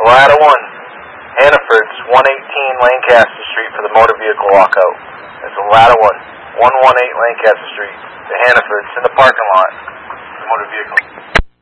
ladder 1, Hannaford's 118 Lancaster Street for the motor vehicle walkout. It's a ladder 1, 118 Lancaster Street, to Hannaford's in the parking lot, the motor vehicle.